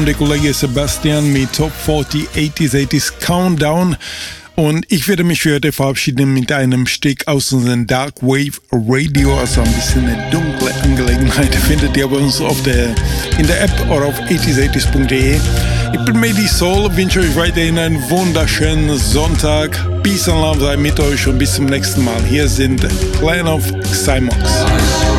der Kollege Sebastian mit Top 40 80s Countdown. Und ich werde mich für heute verabschieden mit einem Stück aus unserem Dark Wave Radio, also ein bisschen eine dunkle Angelegenheit. Findet ihr bei uns in der App oder auf 80s80s.de. Ich bin Medi Soul, wünsche euch weiterhin einen wunderschönen Sonntag. Peace and Love sei mit euch und bis zum nächsten Mal. Hier sind Clan of Cymox.